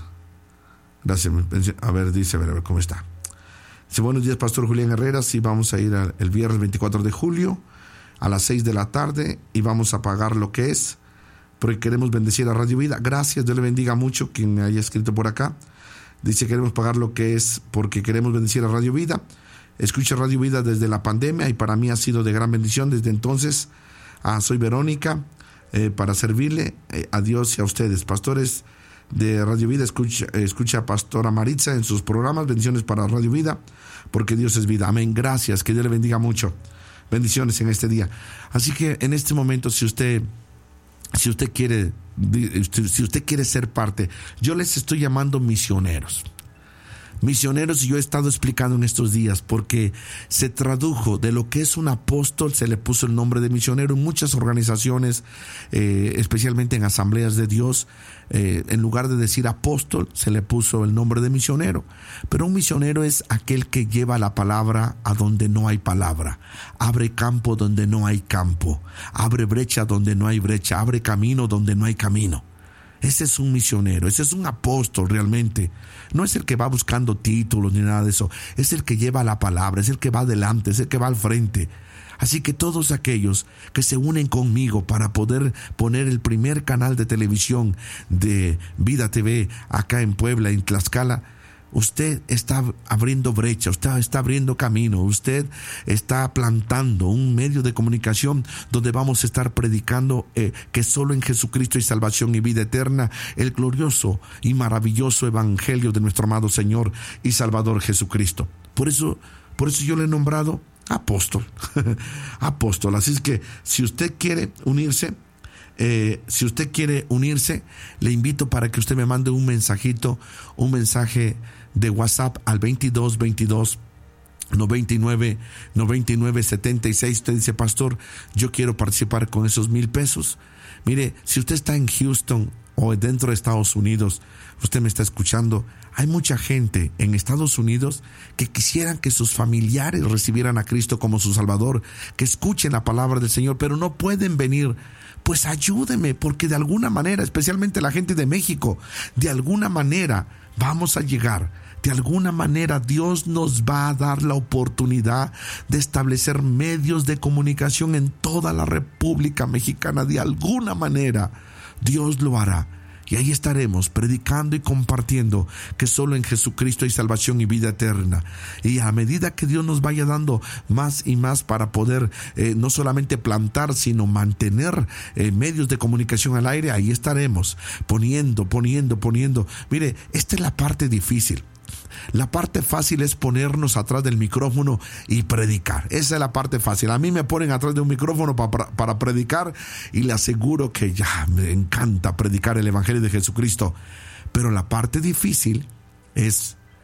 S1: a ver, dice, a ver cómo está. Dice, buenos días, pastor Julián Herrera, sí, vamos a ir el viernes 24 de julio a las 6 de la tarde y vamos a pagar lo que es, porque queremos bendecir a Radio Vida. Gracias, Dios le bendiga mucho quien me haya escrito por acá. Dice, queremos pagar lo que es porque queremos bendecir a Radio Vida. Escucho Radio Vida desde la pandemia y para mí ha sido de gran bendición desde entonces. Soy Verónica, para servirle a Dios y a ustedes. Pastores de Radio Vida, escucha a Pastora Maritza en sus programas. Bendiciones para Radio Vida, porque Dios es vida. Amén, gracias, que Dios le bendiga mucho. Bendiciones en este día. Así que en este momento, si usted quiere ser parte, yo les estoy llamando misioneros. Misioneros, y yo he estado explicando en estos días, porque se tradujo de lo que es un apóstol, se le puso el nombre de misionero en muchas organizaciones, especialmente en asambleas de Dios. En lugar de decir apóstol, se le puso el nombre de misionero. Pero un misionero es aquel que lleva la palabra a donde no hay palabra, abre campo donde no hay campo, abre brecha donde no hay brecha, abre camino donde no hay camino. Ese es un misionero, ese es un apóstol realmente. No es el que va buscando títulos ni nada de eso, es el que lleva la palabra, es el que va adelante, es el que va al frente. Así que todos aquellos que se unen conmigo para poder poner el primer canal de televisión de Vida TV acá en Puebla, en Tlaxcala, usted está abriendo brecha, usted está abriendo camino, usted está plantando un medio de comunicación donde vamos a estar predicando que solo en Jesucristo hay salvación y vida eterna, el glorioso y maravilloso evangelio de nuestro amado Señor y Salvador Jesucristo. Por eso yo le he nombrado apóstol. Apóstol. Así es que si usted quiere unirse, le invito para que usted me mande un mensaje de WhatsApp al 2222 99 76. Usted dice, pastor, yo quiero participar con esos 1,000 pesos. Mire, si usted está en Houston o dentro de Estados Unidos, usted me está escuchando, hay mucha gente en Estados Unidos que quisieran que sus familiares recibieran a Cristo como su Salvador, que escuchen la palabra del Señor, pero no pueden venir. Pues ayúdeme, porque de alguna manera, especialmente la gente de México, de alguna manera vamos a llegar. De alguna manera Dios nos va a dar la oportunidad de establecer medios de comunicación en toda la República Mexicana. De alguna manera Dios lo hará. Y ahí estaremos predicando y compartiendo que solo en Jesucristo hay salvación y vida eterna. Y a medida que Dios nos vaya dando más y más para poder no solamente plantar, sino mantener medios de comunicación al aire, ahí estaremos poniendo. Mire, esta es la parte difícil. La parte fácil es ponernos atrás del micrófono y predicar. Esa es la parte fácil. A mí me ponen atrás de un micrófono para predicar y le aseguro que ya me encanta predicar el evangelio de Jesucristo. Pero la parte difícil es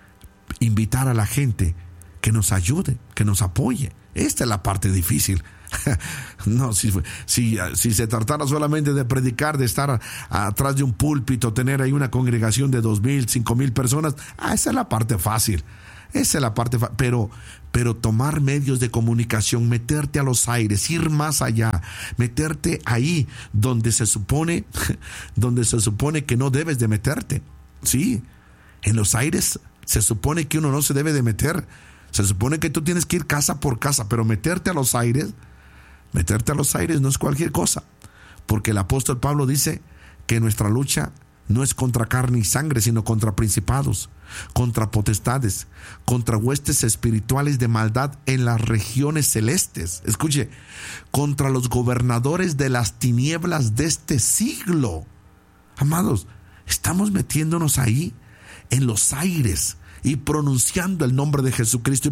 S1: invitar a la gente que nos ayude, que nos apoye. Esta es la parte difícil. No, si se tratara solamente de predicar, de estar atrás de un púlpito, tener ahí una congregación de 2,000, 5,000 personas, esa es la parte fácil. Esa es la parte pero tomar medios de comunicación, meterte a los aires, ir más allá, meterte ahí donde se supone que no debes de meterte. Sí, en los aires se supone que uno no se debe de meter. Se supone que tú tienes que ir casa por casa, pero meterte a los aires no es cualquier cosa. Porque el apóstol Pablo dice que nuestra lucha no es contra carne y sangre, sino contra principados, contra potestades, contra huestes espirituales de maldad en las regiones celestes. Escuche, contra los gobernadores de las tinieblas de este siglo. Amados, estamos metiéndonos ahí en los aires y pronunciando el nombre de Jesucristo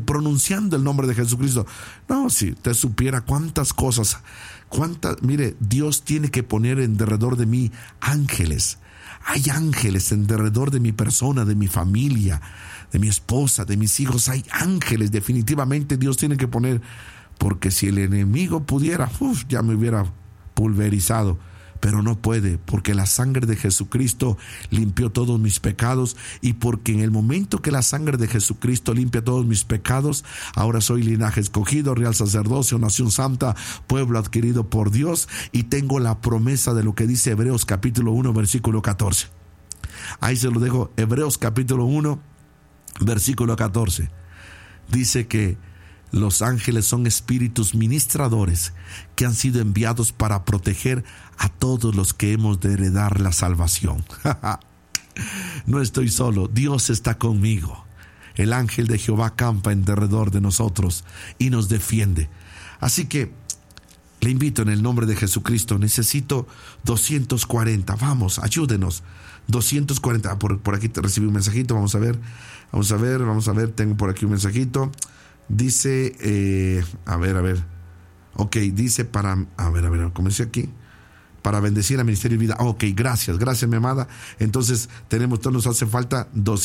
S1: No, si te supiera cuántas cosas, mire, Dios tiene que poner en derredor de mí ángeles. Hay ángeles en derredor de mi persona, de mi familia, de mi esposa, de mis hijos. Hay ángeles, definitivamente Dios tiene que poner, porque si el enemigo pudiera, ya me hubiera pulverizado. Pero no puede, porque la sangre de Jesucristo limpió todos mis pecados, y porque en el momento que la sangre de Jesucristo limpia todos mis pecados, ahora soy linaje escogido, real sacerdocio, nación santa, pueblo adquirido por Dios, y tengo la promesa de lo que dice Hebreos capítulo 1, versículo 14. Ahí se lo dejo, Hebreos capítulo 1, versículo 14. Dice que los ángeles son espíritus ministradores que han sido enviados para proteger a todos los que hemos de heredar la salvación. No estoy solo, Dios está conmigo. El ángel de Jehová acampa en derredor de nosotros y nos defiende. Así que le invito en el nombre de Jesucristo. Necesito 240. Vamos, ayúdenos. 240. Por aquí te recibí un mensajito. Vamos a ver. Tengo por aquí un mensajito. Dice, a ver. Ok, dice como dice aquí, para bendecir al Ministerio de Vida. Ok, gracias mi amada. Entonces nos hace falta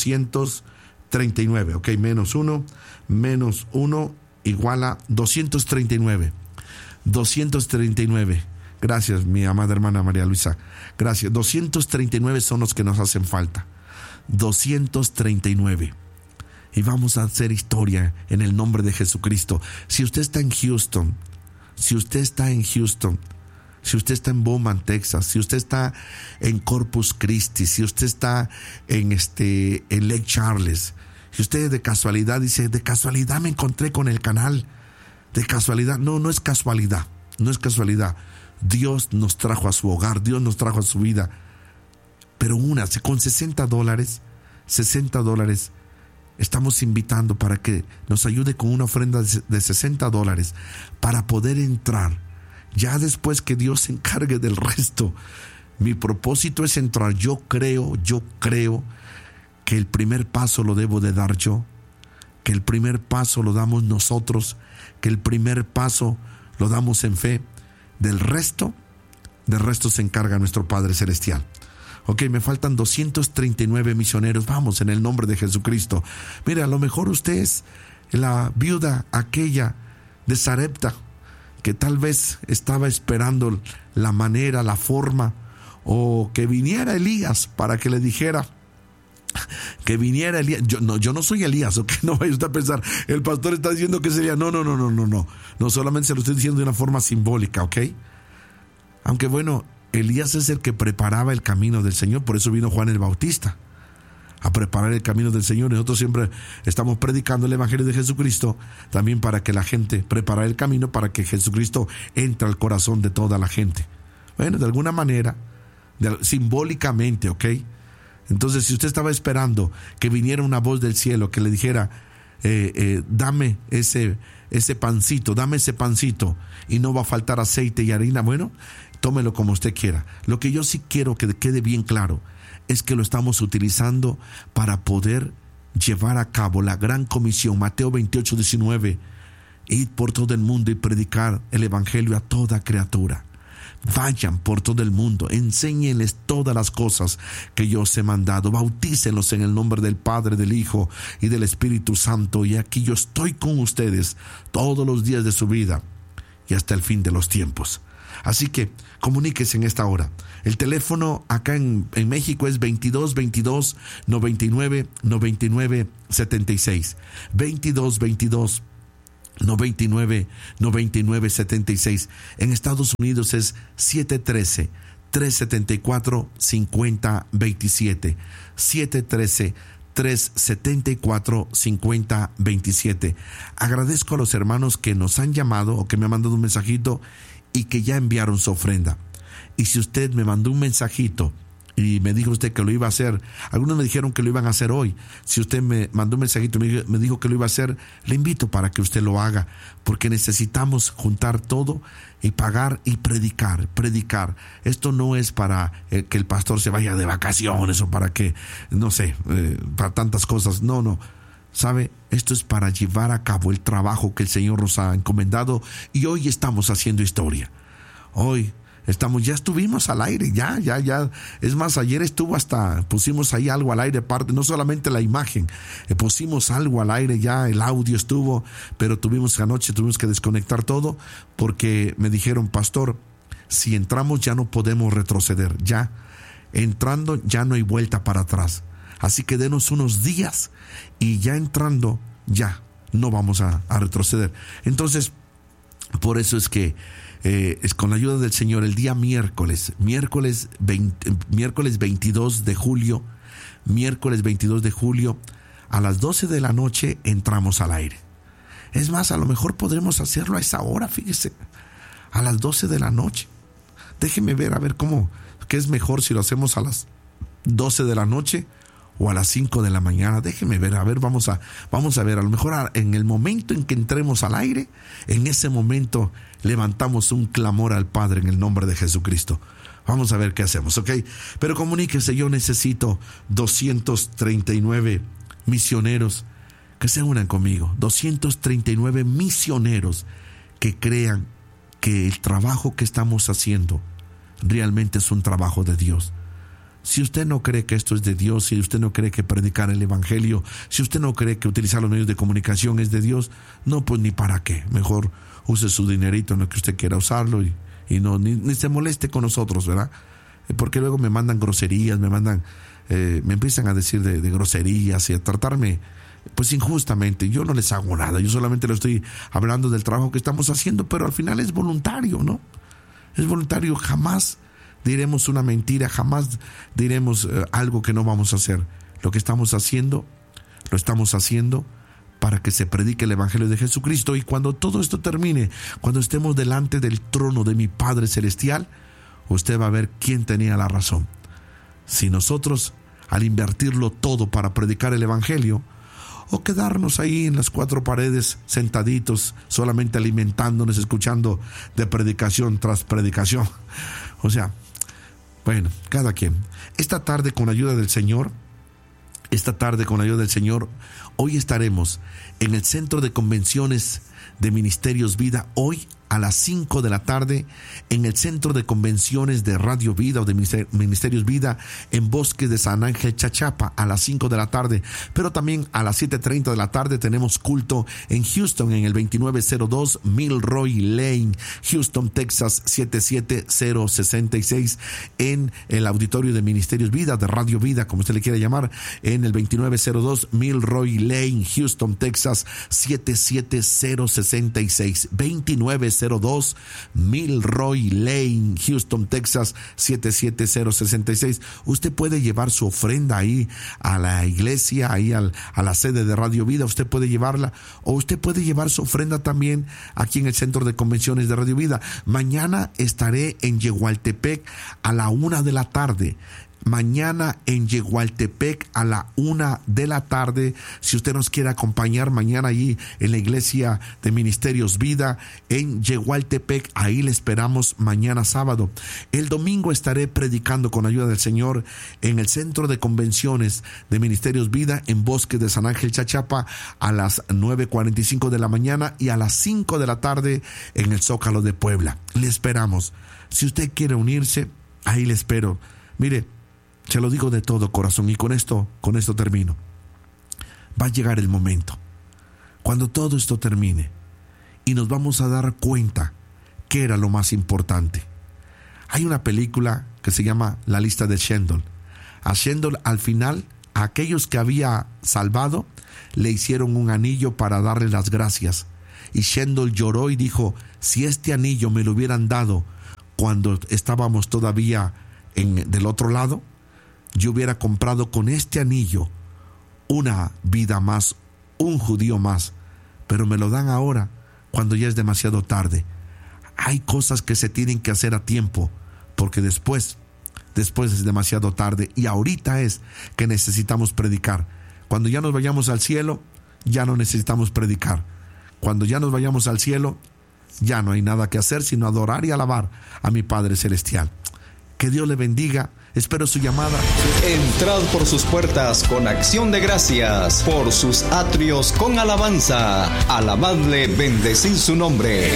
S1: 239. Ok, menos uno igual a 239. 239. Gracias, mi amada hermana María Luisa. Gracias. 239 son los que nos hacen falta. 239. Y vamos a hacer historia en el nombre de Jesucristo. Si usted está en Houston, si usted está en Beaumont, Texas, si usted está en Corpus Christi, si usted está en Lake Charles, si usted de casualidad dice, de casualidad me encontré con el canal, de casualidad, no es casualidad. Dios nos trajo a su hogar, Dios nos trajo a su vida. Pero con $60, estamos invitando para que nos ayude con una ofrenda de $60 para poder entrar. Ya después que Dios se encargue del resto, mi propósito es entrar. Yo creo que el primer paso lo debo de dar yo, que el primer paso lo damos nosotros, que el primer paso lo damos en fe. Del resto se encarga nuestro Padre Celestial. Ok, me faltan 239 misioneros. Vamos, en el nombre de Jesucristo. Mire, a lo mejor usted es la viuda aquella de Sarepta, que tal vez estaba esperando la manera, la forma, o que viniera Elías para que le dijera, que viniera Elías. Yo no soy Elías, ¿ok? No vaya usted a pensar, el pastor está diciendo que sería. No, solamente se lo estoy diciendo de una forma simbólica, ¿ok? Aunque bueno, Elías es el que preparaba el camino del Señor, por eso vino Juan el Bautista a preparar el camino del Señor. Nosotros siempre estamos predicando el Evangelio de Jesucristo, también para que la gente prepare el camino, para que Jesucristo entre al corazón de toda la gente. Bueno, de alguna manera, simbólicamente, ¿ok? Entonces, si usted estaba esperando que viniera una voz del cielo que le dijera, dame ese pancito, y no va a faltar aceite y harina, bueno, tómelo como usted quiera. Lo que yo sí quiero que quede bien claro es que lo estamos utilizando para poder llevar a cabo la gran comisión. Mateo 28:19, id por todo el mundo y predicar el Evangelio a toda criatura. Vayan por todo el mundo, enséñenles todas las cosas que yo os he mandado, bautícenlos en el nombre del Padre, del Hijo y del Espíritu Santo, y aquí yo estoy con ustedes todos los días de su vida y hasta el fin de los tiempos. Así que comuníquese en esta hora. El teléfono acá en México es 22 22 99 99 76. 22 22 99 99 76. En Estados Unidos es 713 374 50 27. 713 374 50 27. Agradezco a los hermanos que nos han llamado o que me han mandado un mensajito y que ya enviaron su ofrenda. Y si usted me mandó un mensajito y me dijo usted que lo iba a hacer, algunos me dijeron que lo iban a hacer hoy. Si usted me mandó un mensajito y me dijo que lo iba a hacer, le invito para que usted lo haga, porque necesitamos juntar todo y pagar y predicar. Esto no es para que el pastor se vaya de vacaciones o para que, no sé, para tantas cosas. No. ¿Sabe? Esto es para llevar a cabo el trabajo que el Señor nos ha encomendado, y hoy estamos haciendo historia. Hoy ya estuvimos al aire, ya. Es más, ayer pusimos ahí algo al aire, aparte, no solamente la imagen, pusimos algo al aire, ya el audio estuvo, pero anoche tuvimos que desconectar todo, porque me dijeron, pastor, si entramos ya no podemos retroceder, ya, entrando ya no hay vuelta para atrás. Así que denos unos días y ya entrando, ya no vamos a retroceder. Entonces, por eso es que es con la ayuda del Señor, el día miércoles 22 de julio, a las 12 de la noche entramos al aire. Es más, a lo mejor podremos hacerlo a esa hora, fíjese, a las 12 de la noche. Déjeme ver, a ver qué es mejor, si lo hacemos a las 12 de la noche o a las 5 de la mañana. Déjeme ver, a ver, vamos a ver, a lo mejor en el momento en que entremos al aire, en ese momento levantamos un clamor al Padre en el nombre de Jesucristo. Vamos a ver qué hacemos, ¿ok? Pero comuníquese, yo necesito 239 misioneros que se unan conmigo, 239 misioneros que crean que el trabajo que estamos haciendo realmente es un trabajo de Dios. Si usted no cree que esto es de Dios, si usted no cree que predicar el Evangelio, si usted no cree que utilizar los medios de comunicación es de Dios, no, pues ni para qué. Mejor use su dinerito en lo que usted quiera usarlo y no ni se moleste con nosotros, ¿verdad? Porque luego me mandan groserías, me empiezan a decir de groserías y a tratarme pues injustamente. Yo no les hago nada, yo solamente le estoy hablando del trabajo que estamos haciendo, pero al final es voluntario, ¿no? Es voluntario, jamás diremos una mentira, jamás diremos algo que no vamos a hacer. Lo que estamos haciendo, lo estamos haciendo para que se predique el Evangelio de Jesucristo. Y cuando todo esto termine, cuando estemos delante del trono de mi Padre Celestial, usted va a ver quién tenía la razón. Si nosotros, al invertirlo todo para predicar el Evangelio, o quedarnos ahí en las cuatro paredes sentaditos, solamente alimentándonos, escuchando de predicación tras predicación. O sea, bueno, cada quien. Esta tarde con la ayuda del Señor, hoy estaremos en el Centro de Convenciones de Ministerios Vida, hoy a las 5 de la tarde, en el Centro de Convenciones de Radio Vida o de Ministerios Vida, en Bosques de San Ángel, Chachapa, a las 5 de la tarde. Pero también a las 7:30 de la tarde tenemos culto en Houston, en el 2902 Milroy Lane, Houston, Texas, 77066, en el auditorio de Ministerios Vida, de Radio Vida, como usted le quiera llamar, en el 2902 Milroy Lane, Houston, Texas, 77066, 2902 Milroy Lane, Houston, Texas, 77066. Usted puede llevar su ofrenda ahí a la iglesia, ahí a la sede de Radio Vida. Usted puede llevarla, o usted puede llevar su ofrenda también aquí en el Centro de Convenciones de Radio Vida. Mañana estaré en Yehualtepec a la 1 de la tarde mañana en Yegualtepec a la 1 de la tarde. Si usted nos quiere acompañar mañana allí en la iglesia de Ministerios Vida en Yegualtepec, ahí le esperamos mañana sábado. El domingo estaré predicando con ayuda del Señor en el Centro de Convenciones de Ministerios Vida en Bosque de San Ángel, Chachapa, a las 9:45 de la mañana y a las 5 de la tarde en el Zócalo de Puebla. Le esperamos. Si usted quiere unirse, ahí le espero. Mire, se lo digo de todo corazón y con esto termino. Va a llegar el momento, cuando todo esto termine, y nos vamos a dar cuenta que era lo más importante. Hay una película que se llama La lista de Schindler. A Schindler, al final, a aquellos que había salvado, le hicieron un anillo para darle las gracias. Y Schindler lloró y dijo: si este anillo me lo hubieran dado cuando estábamos todavía del otro lado, yo hubiera comprado con este anillo una vida más, un judío más, pero me lo dan ahora cuando ya es demasiado tarde. Hay cosas que se tienen que hacer a tiempo, porque después es demasiado tarde, y ahorita es que necesitamos predicar. Cuando ya nos vayamos al cielo, ya no necesitamos predicar. Cuando ya nos vayamos al cielo, ya no hay nada que hacer sino adorar y alabar a mi Padre Celestial. Que Dios le bendiga. Espero su llamada.
S5: Entrad por sus puertas con acción de gracias, por sus atrios con alabanza. Alabadle, bendecid su nombre.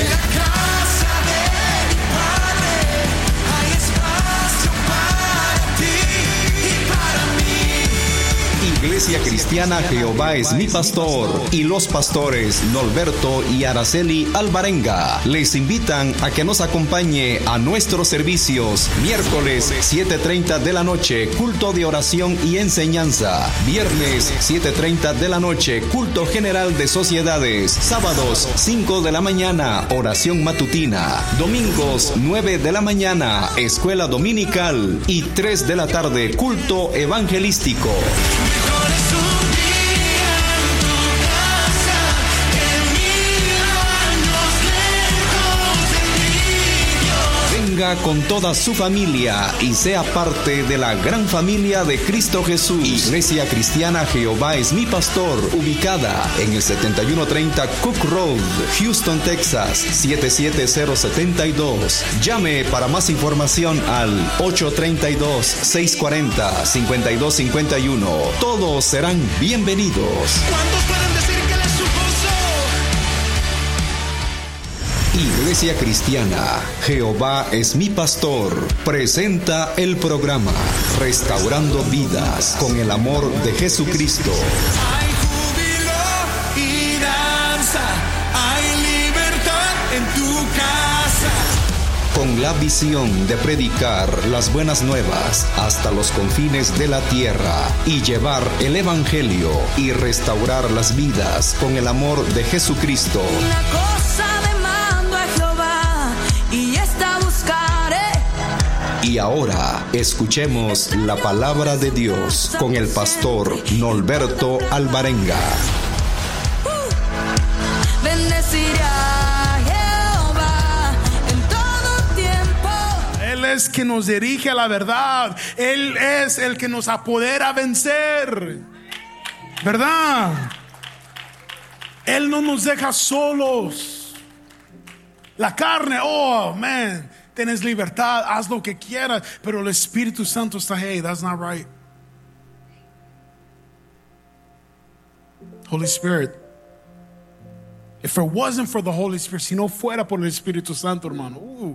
S5: Iglesia Cristiana Jehová es mi pastor, y los pastores Norberto y Araceli Alvarenga les invitan a que nos acompañe a nuestros servicios miércoles 7:30 de la noche, culto de oración y enseñanza; viernes 7:30 de la noche, culto general de sociedades; sábados 5 de la mañana, oración matutina; domingos 9 de la mañana, escuela dominical; y 3 de la tarde, culto evangelístico. Venga con toda su familia y sea parte de la gran familia de Cristo Jesús. Iglesia Cristiana Jehová es mi pastor, ubicada en el 7130 Cook Road, Houston, Texas, 77072. Llame para más información al 832-640-5251. Todos serán bienvenidos.
S6: ¿Cuántos pueden decir que Él es su gozo?
S5: Iglesia Cristiana Jehová es mi pastor presenta el programa Restaurando Vidas con el amor de Jesucristo.
S6: Hay júbilo y danza, hay libertad en tu casa.
S5: Con la visión de predicar las buenas nuevas hasta los confines de la tierra y llevar el evangelio y restaurar las vidas con el amor de Jesucristo.
S7: Una cosa demando a Jehová y esta buscaré.
S5: Y ahora escuchemos la palabra de Dios con el pastor Norberto Alvarenga.
S7: Bendeciré a Jehová en todo tiempo.
S8: Él es quien nos dirige a la verdad. Él es el que nos apodera a vencer, ¿verdad? Él no nos deja solos. La carne, oh man, tienes libertad, haz lo que quieras, pero el Espíritu Santo está, hey, that's not right. Holy Spirit, if it wasn't for the Holy Spirit, si no fuera por el Espíritu Santo, hermano,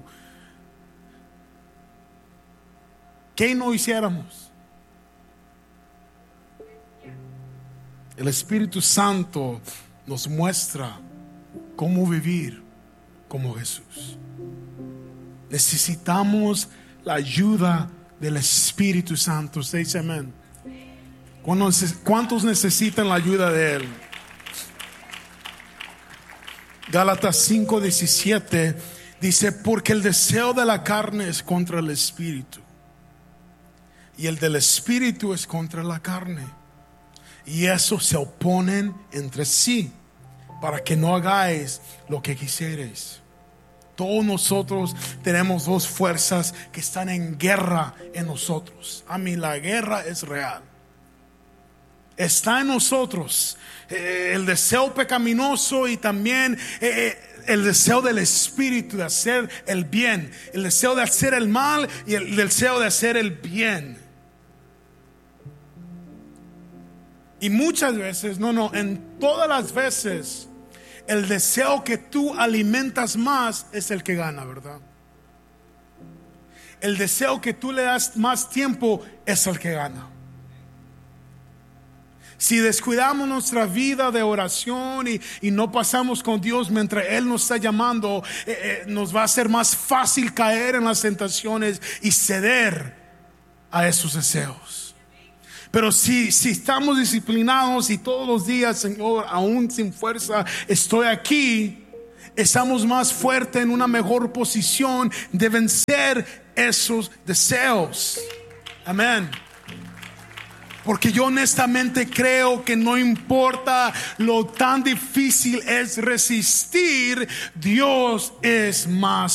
S8: ¿qué no hiciéramos? El Espíritu Santo nos muestra cómo vivir como Jesús. Necesitamos la ayuda del Espíritu Santo. Usted dice amén. ¿Cuántos necesitan la ayuda de Él? Gálatas 5:17 dice: porque el deseo de la carne es contra el Espíritu, y el del Espíritu es contra la carne, y eso se oponen entre sí, para que no hagáis lo que quisierais. Todos nosotros tenemos dos fuerzas que están en guerra en nosotros. A mí la guerra es real. Está en nosotros el deseo pecaminoso y también el deseo del espíritu de hacer el bien, el deseo de hacer el mal y el deseo de hacer el bien. Y muchas veces, en todas las veces, el deseo que tú alimentas más es el que gana, ¿verdad? El deseo que tú le das más tiempo es el que gana. Si descuidamos nuestra vida de oración y no pasamos con Dios mientras Él nos está llamando, nos va a ser más fácil caer en las tentaciones y ceder a esos deseos. Pero si estamos disciplinados y todos los días, Señor, aún sin fuerza, estoy aquí, estamos más fuertes, en una mejor posición de vencer esos deseos. Amén. Porque yo honestamente creo que no importa lo tan difícil es resistir, Dios es más